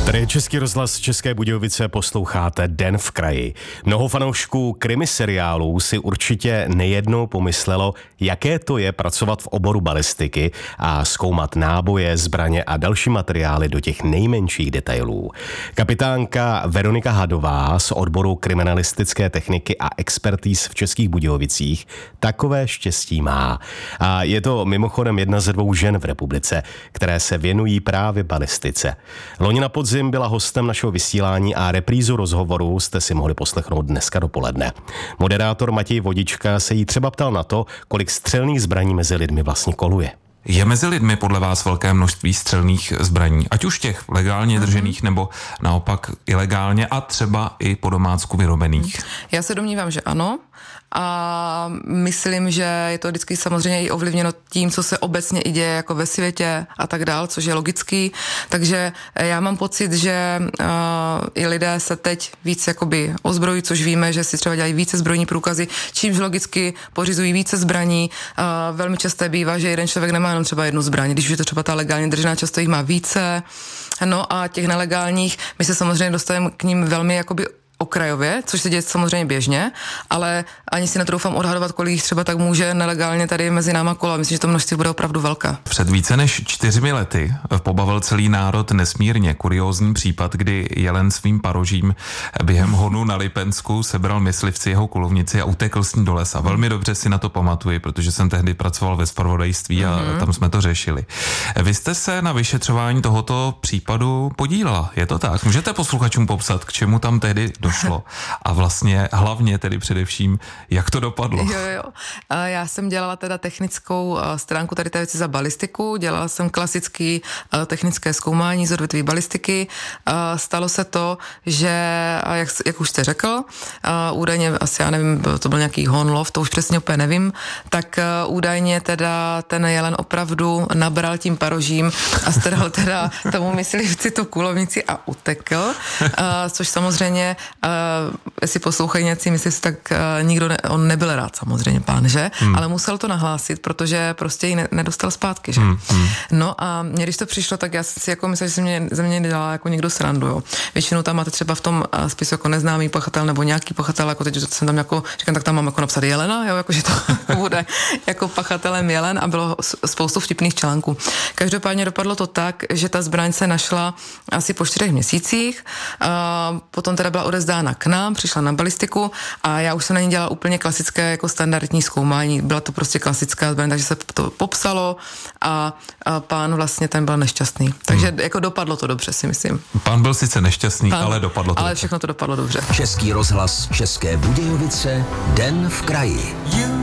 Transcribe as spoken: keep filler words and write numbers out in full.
Tady je Český rozhlas České Budějovice, posloucháte Den v kraji. Mnoho fanoušků krimi seriálů si určitě nejednou pomyslelo, jaké to je pracovat v oboru balistiky a zkoumat náboje, zbraně a další materiály do těch nejmenších detailů. Kapitánka Veronika Hadová z odboru kriminalistické techniky a expertíz v Českých Budějovicích takové štěstí má. A je to mimochodem jedna ze dvou žen v republice, které se věnují právě balistice. Loni na podzim byla hostem našeho vysílání a reprízu rozhovoru jste si mohli poslechnout dneska dopoledne. Moderátor Matěj Vodička se jí třeba ptal na to, kolik střelných zbraní mezi lidmi vlastně koluje. Je mezi lidmi podle vás velké množství střelných zbraní, ať už těch legálně držených nebo naopak ilegálně a třeba i po domácku vyrobených? Já se domnívám, že ano. A myslím, že je to vždycky samozřejmě i ovlivněno tím, co se obecně i děje jako ve světě a tak dál, což je logický. Takže já mám pocit, že uh, i lidé se teď víc jakoby ozbrojí, což víme, že si třeba dělají více zbrojní průkazy, čímž logicky pořizují více zbraní. Uh, velmi časté bývá, že jeden člověk nemá jenom třeba jednu zbraň, když už je to třeba ta legálně držená, často jich má více. No a těch nelegálních, my se samozřejmě dostaneme k ním velmi jakoby okrajově, což se děje samozřejmě běžně, ale ani si netroufám odhadovat, kolik jich třeba tak může nelegálně tady mezi náma kola. Myslím, že to množství bude opravdu velké. Před více než čtyřmi lety pobavil celý národ nesmírně kuriózní případ, kdy jelen svým parožím během honu na Lipensku sebral myslivci jeho kulovnici a utekl s ní do lesa. Velmi dobře si na to pamatuji, protože jsem tehdy pracoval ve zpravodajství a mm-hmm. tam jsme to řešili. Vy jste se na vyšetřování tohoto případu podílela, je to tak? Můžete posluchačům popsat, k čemu tam tehdy došlo a vlastně hlavně tedy především, jak to dopadlo? Jo, jo. Já jsem dělala teda technickou stránku tady té věci za balistiku, dělala jsem klasický technické zkoumání z odvětví balistiky. Stalo se to, že, jak, jak už jste řekl, údajně asi, já nevím, to byl nějaký honlov, to už přesně úplně nevím, tak údajně teda ten jelen opravdu nabral tím parožím a strhl teda tomu myslivci tu kulovnici a utekl, což samozřejmě Uh, jestli poslouchají nějací myslivci, tak uh, nikdo ne, on nebyl rád samozřejmě, pán, že? Hmm. Ale musel to nahlásit, protože prostě ji ne, nedostal zpátky, že? Hmm. Hmm. No a mě, když to přišlo, tak já si jako myslím, že se mě, ze mě dělá jako někdo srandu, jo. Většinou tam máte třeba v tom uh, spisu jako neznámý pachatel nebo nějaký pachatel, jako teď jsem tam jako, říkám, tak tam mám jako napsat jelena, jo, jako že to bude jako pachatelem jelen a bylo spoustu vtipných článků. Každopádně dopadlo to tak, že ta zbraň se našla asi po čtyřech měsících, uh, potom teda byla odezdána k nám, přišla na balistiku a já už jsem na ní dělala úplně klasické jako standardní zkoumání. Byla to prostě klasická zbraň, takže se to popsalo a, a pán vlastně ten byl nešťastný. Takže hmm. jako dopadlo to dobře, si myslím. Pán byl sice nešťastný, pán, ale dopadlo to Ale dobře. všechno to dopadlo dobře. Český rozhlas České Budějovice, Den v kraji.